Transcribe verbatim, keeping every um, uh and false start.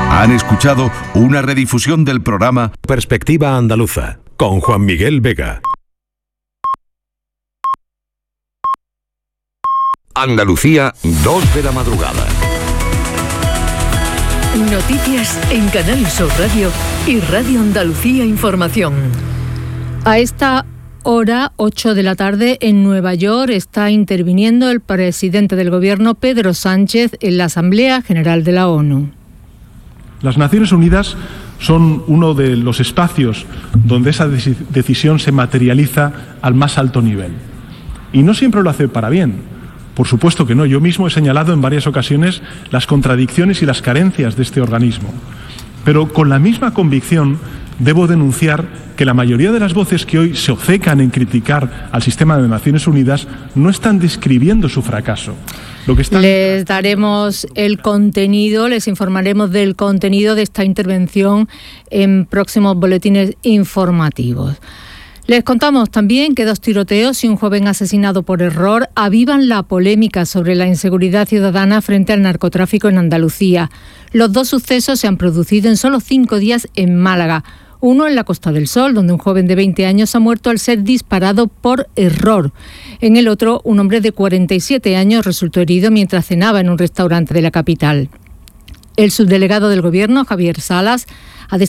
Han escuchado una redifusión del programa Perspectiva Andaluza, con Juan Miguel Vega. Andalucía, dos de la madrugada. Noticias en Canal Sur Radio y Radio Andalucía Información. A esta hora, ocho de la tarde, en Nueva York, está interviniendo el presidente del Gobierno, Pedro Sánchez, en la Asamblea General de la ONU. Las Naciones Unidas son uno de los espacios donde esa decisión se materializa al más alto nivel. Y no siempre lo hace para bien. Por supuesto que no. Yo mismo he señalado en varias ocasiones las contradicciones y las carencias de este organismo. Pero con la misma convicción debo denunciar que la mayoría de las voces que hoy se obcecan en criticar al sistema de Naciones Unidas no están describiendo su fracaso. Lo que están... Les daremos el contenido, les informaremos del contenido de esta intervención en próximos boletines informativos. Les contamos también que dos tiroteos y un joven asesinado por error avivan la polémica sobre la inseguridad ciudadana frente al narcotráfico en Andalucía. Los dos sucesos se han producido en solo cinco días en Málaga. Uno en la Costa del Sol, donde un joven de veinte años ha muerto al ser disparado por error. En el otro, un hombre de cuarenta y siete años resultó herido mientras cenaba en un restaurante de la capital. El subdelegado del Gobierno, Javier Salas,